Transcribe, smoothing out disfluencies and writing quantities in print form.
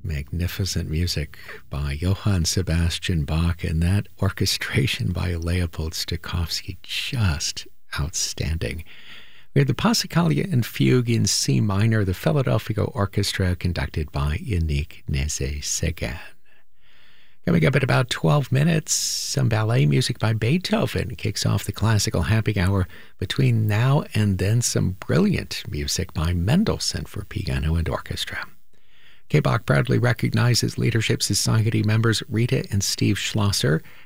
Magnificent music by Johann Sebastian Bach, and that orchestration by Leopold Stokowski, just outstanding. We had the Passacaglia and Fugue in C minor, the Philadelphia Orchestra, conducted by Yannick Nézet-Séguin. Coming up in about 12 minutes, some ballet music by Beethoven kicks off the classical happy hour. Between now and then, some brilliant music by Mendelssohn for piano and orchestra. K-Bach proudly recognizes Leadership Society members Rita and Steve Schlosser